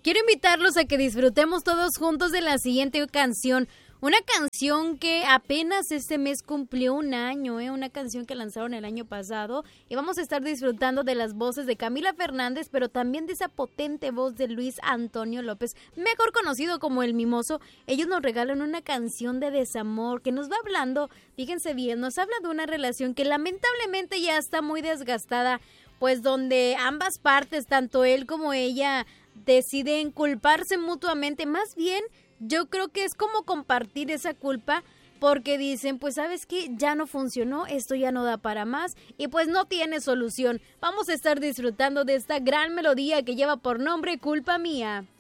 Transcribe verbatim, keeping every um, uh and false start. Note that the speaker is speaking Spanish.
quiero invitarlos a que disfrutemos todos juntos de la siguiente canción. Una canción que apenas este mes cumplió un año, ¿eh? Una canción que lanzaron el año pasado. Y vamos a estar disfrutando de las voces de Camila Fernández, pero también de esa potente voz de Luis Antonio López, mejor conocido como El Mimoso. Ellos nos regalan una canción de desamor que nos va hablando, fíjense bien, nos habla de una relación que lamentablemente ya está muy desgastada, pues donde ambas partes, tanto él como ella, deciden culparse mutuamente. Más bien, yo creo que es como compartir esa culpa, porque dicen, pues sabes qué, ya no funcionó, esto ya no da para más y pues no tiene solución. Vamos a estar disfrutando de esta gran melodía que lleva por nombre Culpa Mía.